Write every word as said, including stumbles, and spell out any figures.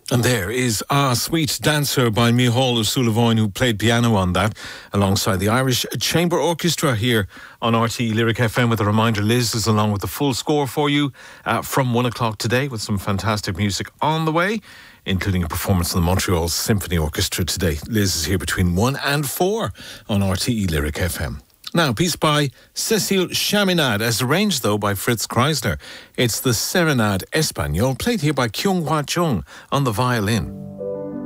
And there is Ah Sweet Dancer by Micheál O'Sullivan, who played piano on that, alongside the Irish Chamber Orchestra here on R T E Lyric F M. With a reminder, Liz is along with the full score for you uh, from one o'clock today, with some fantastic music on the way, including a performance of the Montreal Symphony Orchestra today. Liz is here between one and four on R T E Lyric F M. Now, piece by Cécile Chaminade, as arranged, though, by Fritz Kreisler. It's the Serenade Espagnole, played here by Kyung Hwa Chung on the violin.